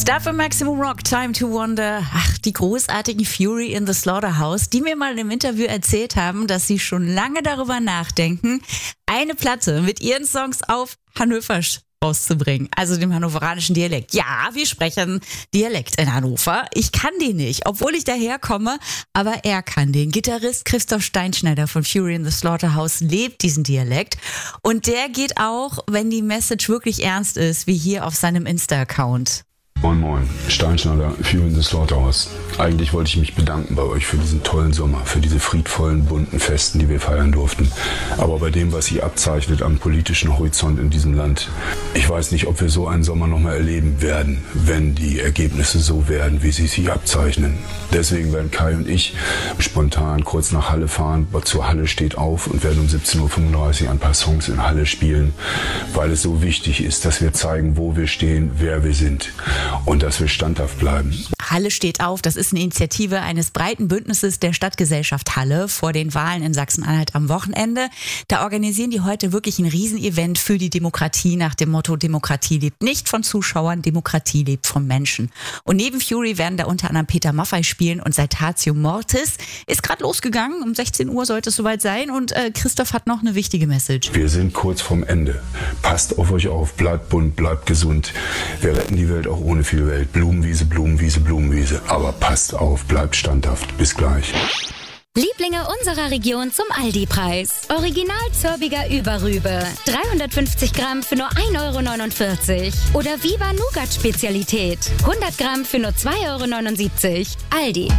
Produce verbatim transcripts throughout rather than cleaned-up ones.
Dafür Maximum Rock, Time to Wonder. Ach, die großartigen Fury in the Slaughterhouse, die mir mal im Interview erzählt haben, dass sie schon lange darüber nachdenken, eine Platte mit ihren Songs auf Hannöversch rauszubringen, also dem hannoveranischen Dialekt. Ja, wir sprechen Dialekt in Hannover. Ich kann den nicht, obwohl ich daherkomme, aber er kann den. Gitarrist Christoph Steinschneider von Fury in the Slaughterhouse lebt diesen Dialekt und der geht auch, wenn die Message wirklich ernst ist, wie hier auf seinem Insta-Account. Moin Moin, Steinschneider, Fury in the Slaughterhouse. Eigentlich wollte ich mich bedanken bei euch für diesen tollen Sommer, für diese friedvollen, bunten Festen, die wir feiern durften. Aber bei dem, was sich abzeichnet am politischen Horizont in diesem Land, ich weiß nicht, ob wir so einen Sommer nochmal erleben werden, wenn die Ergebnisse so werden, wie sie sich abzeichnen. Deswegen werden Kai und ich spontan kurz nach Halle fahren. Zur Halle steht auf und werden um siebzehn Uhr fünfunddreißig ein paar Songs in Halle spielen, weil es so wichtig ist, dass wir zeigen, wo wir stehen, wer wir sind. Und dass wir standhaft bleiben. Halle steht auf, das ist eine Initiative eines breiten Bündnisses der Stadtgesellschaft Halle vor den Wahlen in Sachsen-Anhalt am Wochenende. Da organisieren die heute wirklich ein Riesenevent für die Demokratie nach dem Motto: Demokratie lebt nicht von Zuschauern, Demokratie lebt vom Menschen. Und neben Fury werden da unter anderem Peter Maffay spielen und Saltatio Mortis ist gerade losgegangen. Um sechzehn Uhr sollte es soweit sein und äh, Christoph hat noch eine wichtige Message. Wir sind kurz vorm Ende. Passt auf euch auf, bleibt bunt, bleibt gesund. Wir retten die Welt auch ohne viel Welt. Blumenwiese, Blumenwiese, Blumenwiese. Aber passt auf, bleibt standhaft. Bis gleich. Lieblinge unserer Region zum Aldi-Preis. Original Zörbiger Überrübe. dreihundertfünfzig Gramm für nur ein Euro neunundvierzig. Oder Viva Nougat Spezialität. hundert Gramm für nur zwei Euro neunundsiebzig. Aldi.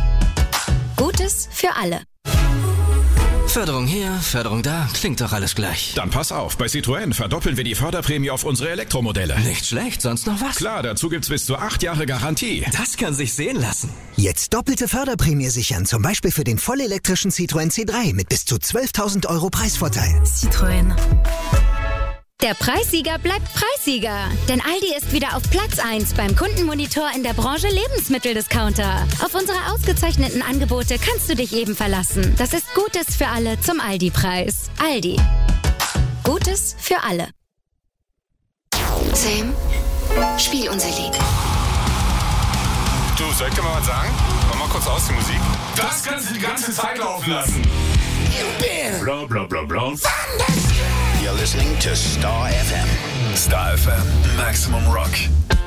Gutes für alle. Förderung hier, Förderung da, klingt doch alles gleich. Dann pass auf, bei Citroën verdoppeln wir die Förderprämie auf unsere Elektromodelle. Nicht schlecht, sonst noch was? Klar, dazu gibt's bis zu acht Jahre Garantie. Das kann sich sehen lassen. Jetzt doppelte Förderprämie sichern, zum Beispiel für den vollelektrischen Citroën C drei mit bis zu zwölftausend Euro Preisvorteil. Citroën. Der Preissieger bleibt Preissieger, denn Aldi ist wieder auf Platz eins beim Kundenmonitor in der Branche Lebensmitteldiscounter. Auf unsere ausgezeichneten Angebote kannst du dich eben verlassen. Das ist Gutes für alle zum Aldi-Preis. Aldi. Gutes für alle. Sam, spiel unser Lied. Du, soll ich dir mal was sagen? Mach mal kurz aus die Musik. Das kannst du die ganze Zeit laufen lassen. Bla bla bla bla. You're listening to Star F M. Star F M, Maximum Rock.